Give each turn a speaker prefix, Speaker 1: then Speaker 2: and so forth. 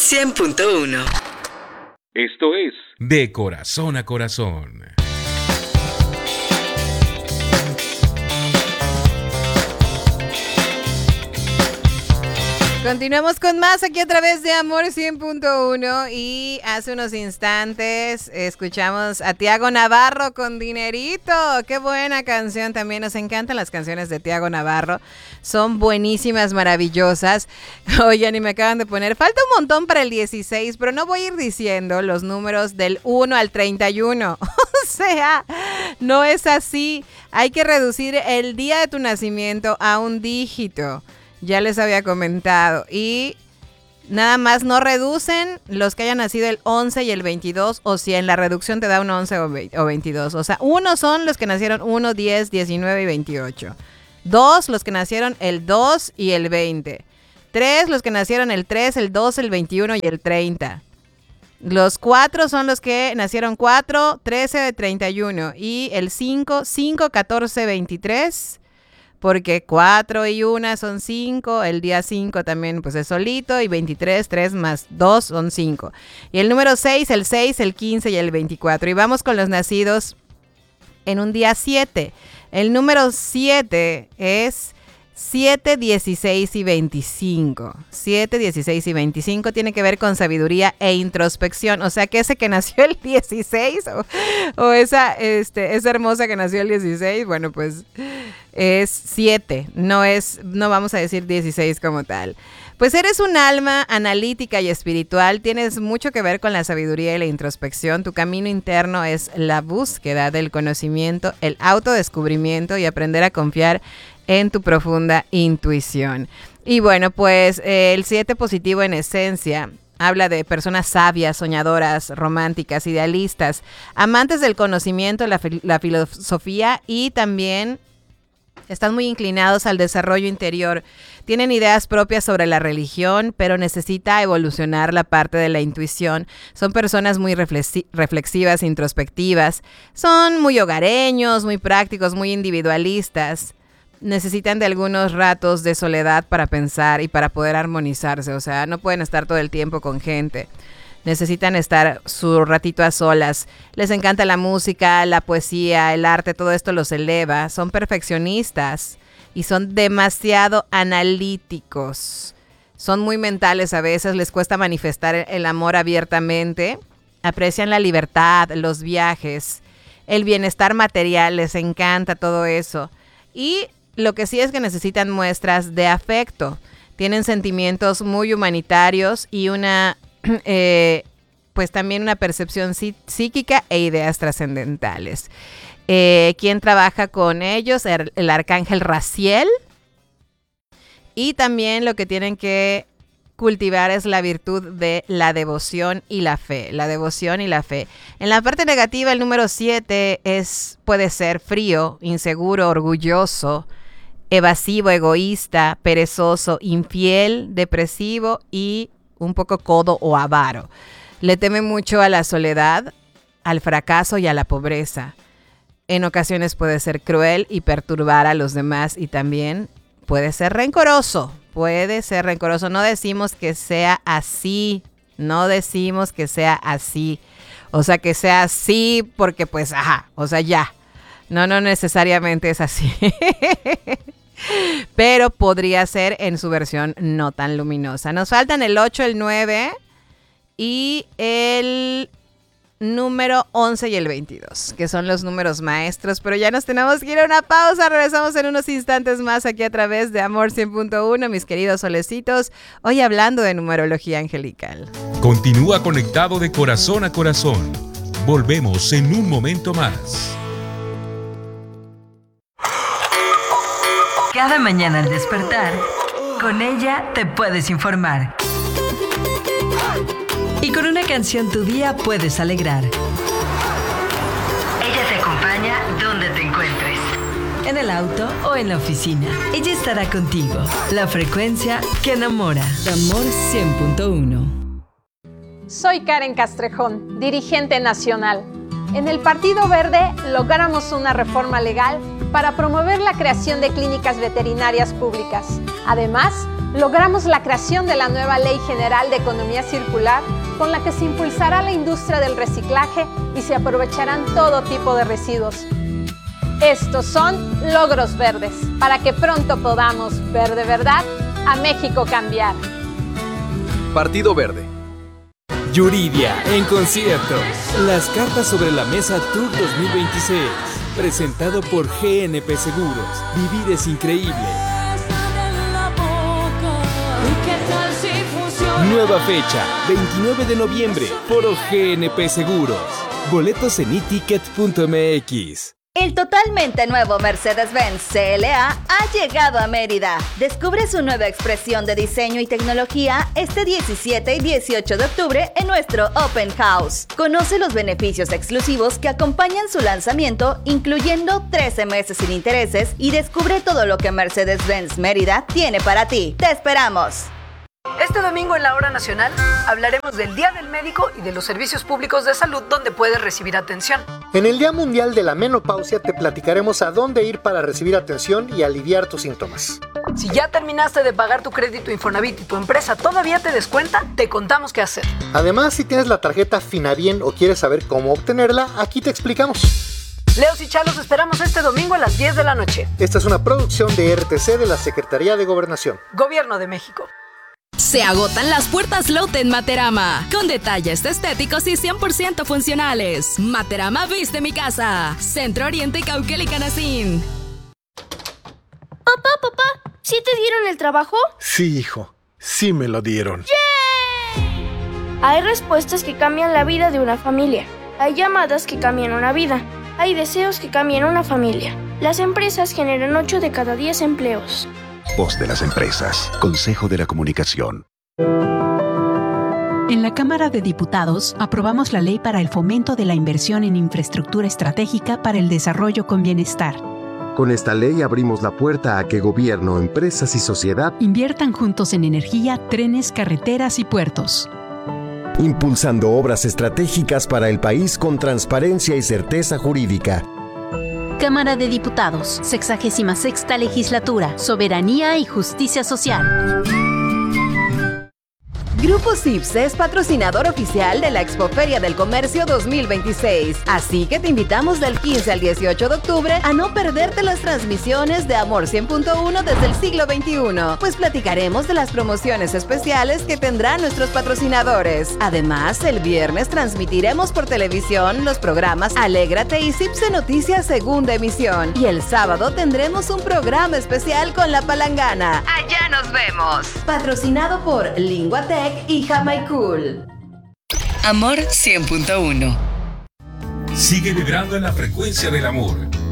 Speaker 1: 100.1.
Speaker 2: Esto es
Speaker 3: De Corazón a Corazón.
Speaker 4: Continuamos con más aquí a través de Amor 100.1 y hace unos instantes escuchamos a Tiago Navarro con Dinerito. Qué buena canción, también nos encantan las canciones de Tiago Navarro, son buenísimas, maravillosas. Oigan, y me acaban de poner, falta un montón para el 16, pero no voy a ir diciendo los números del 1 al 31. O sea, no es así, hay que reducir el día de tu nacimiento a un dígito. Ya les había comentado. Y nada más no reducen los que hayan nacido el 11 y el 22. O si en la reducción te da un 11 o 22. O sea, uno son los que nacieron 1, 10, 19 y 28. 2 los que nacieron el 2 y el 20. 3 los que nacieron el 3, el 2, el 21 y el 30. Los 4 son los que nacieron 4, 13, 31. Y el 5, 14, 23. Porque 4 y 1 son 5, el día 5 también pues es solito, y 23, 3 más 2 son 5. Y el número 6, el 15 y el 24. Y vamos con los nacidos en un día 7. El número 7 es 7, 16 y 25. 7, 16 y 25 tiene que ver con sabiduría e introspección. O sea que ese que nació el 16 o esa hermosa que nació el 16, bueno pues es 7. No vamos a decir 16 como tal. Pues eres un alma analítica y espiritual, tienes mucho que ver con la sabiduría y la introspección. Tu camino interno es la búsqueda del conocimiento, el autodescubrimiento y aprender a confiar en tu profunda intuición. Y bueno, pues el 7 positivo en esencia habla de personas sabias, soñadoras, románticas, idealistas, amantes del conocimiento, la filosofía, y también están muy inclinados al desarrollo interior. Tienen ideas propias sobre la religión, pero necesita evolucionar la parte de la intuición. Son personas muy reflexivas, introspectivas. Son muy hogareños, muy prácticos, muy individualistas. Necesitan de algunos ratos de soledad para pensar y para poder armonizarse. O sea, no pueden estar todo el tiempo con gente. Necesitan estar su ratito a solas. Les encanta la música, la poesía, el arte, todo esto los eleva. Son perfeccionistas y son demasiado analíticos. Son muy mentales a veces, les cuesta manifestar el amor abiertamente. Aprecian la libertad, los viajes, el bienestar material, les encanta todo eso. Y lo que sí es que necesitan muestras de afecto. Tienen sentimientos muy humanitarios y pues también una percepción psíquica e ideas trascendentales. ¿Quién trabaja con ellos? El arcángel Raziel. Y también lo que tienen que cultivar es la virtud de la devoción y la fe. La devoción y la fe. En la parte negativa, el número 7 puede ser frío, inseguro, orgulloso, evasivo, egoísta, perezoso, infiel, depresivo y un poco codo o avaro. Le teme mucho a la soledad, al fracaso y a la pobreza. En ocasiones puede ser cruel y perturbar a los demás, y también puede ser rencoroso. Puede ser rencoroso. No decimos que sea así. No decimos que sea así. O sea, que sea así porque pues, o sea, ya. No necesariamente es así. Pero podría ser en su versión no tan luminosa. Nos faltan el 8, el 9 y el número 11 y el 22, que son los números maestros. Pero ya nos tenemos que ir a una pausa. Regresamos en unos instantes más aquí a través de Amor 100.1, mis queridos solecitos. Hoy hablando de numerología angelical.
Speaker 3: Continúa conectado de corazón a corazón. Volvemos en un momento más.
Speaker 1: Cada mañana al despertar, con ella te puedes informar. Y con una canción tu día puedes alegrar. Ella te acompaña donde te encuentres. En el auto o en la oficina. Ella estará contigo. La frecuencia que enamora. Amor 100.1.
Speaker 5: Soy Karen Castrejón, dirigente nacional. En el Partido Verde logramos una reforma legal para promover la creación de clínicas veterinarias públicas. Además, logramos la creación de la nueva Ley General de Economía Circular, con la que se impulsará la industria del reciclaje y se aprovecharán todo tipo de residuos. Estos son logros verdes, para que pronto podamos ver de verdad a México cambiar.
Speaker 6: Partido Verde.
Speaker 7: Yuridia en concierto. Las cartas sobre la mesa Tour 2026. Presentado por GNP Seguros. Vivir es increíble. Nueva fecha, 29 de noviembre, Foro GNP Seguros. Boletos en eticket.mx.
Speaker 8: El totalmente nuevo Mercedes-Benz CLA ha llegado a Mérida. Descubre su nueva expresión de diseño y tecnología este 17 y 18 de octubre en nuestro Open House. Conoce los beneficios exclusivos que acompañan su lanzamiento, incluyendo 13 meses sin intereses, y descubre todo lo que Mercedes-Benz Mérida tiene para ti. ¡Te esperamos!
Speaker 9: Este domingo en la Hora Nacional hablaremos del Día del Médico y de los servicios públicos de salud donde puedes recibir atención.
Speaker 10: En el Día Mundial de la Menopausia te platicaremos a dónde ir para recibir atención y aliviar tus síntomas.
Speaker 9: Si ya terminaste de pagar tu crédito Infonavit y tu empresa todavía te descuenta, te contamos qué hacer.
Speaker 10: Además, si tienes la tarjeta Finabien o quieres saber cómo obtenerla, aquí te explicamos.
Speaker 9: Leos y Chalos esperamos este domingo a las 10 de la noche.
Speaker 10: Esta es una producción de RTC de la Secretaría de Gobernación.
Speaker 9: Gobierno de México.
Speaker 11: Se agotan las puertas Lotte en Materama, con detalles estéticos y 100% funcionales. Materama viste mi casa. Centro Oriente, Cauquel y Canacín.
Speaker 12: Papá, ¿sí te dieron el trabajo?
Speaker 13: Sí, hijo, sí me lo dieron.
Speaker 12: ¡Yay! Hay respuestas que cambian la vida de una familia. Hay llamadas que cambian una vida. Hay deseos que cambian una familia. Las empresas generan 8 de cada 10 empleos.
Speaker 14: Voz de las empresas. Consejo de la Comunicación.
Speaker 15: En la Cámara de Diputados aprobamos la Ley para el Fomento de la Inversión en Infraestructura Estratégica para el Desarrollo con Bienestar.
Speaker 16: Con esta ley abrimos la puerta a que gobierno, empresas y sociedad
Speaker 15: inviertan juntos en energía, trenes, carreteras y puertos.
Speaker 16: Impulsando obras estratégicas para el país con transparencia y certeza jurídica.
Speaker 17: Cámara de Diputados, 66ª Legislatura, Soberanía y Justicia Social.
Speaker 1: Grupo CIPSE es patrocinador oficial de la Expoferia del Comercio 2026. Así que te invitamos del 15 al 18 de octubre a no perderte las transmisiones de Amor 100.1 desde el siglo XXI, pues platicaremos de las promociones especiales que tendrán nuestros patrocinadores. Además, el viernes transmitiremos por televisión los programas Alégrate y CIPSE Noticias Segunda Emisión. Y el sábado tendremos un programa especial con La Palangana. ¡Allá nos vemos! Patrocinado por Linguatec y Jamaicool. Amor 100.1.
Speaker 3: Sigue vibrando en la frecuencia del amor.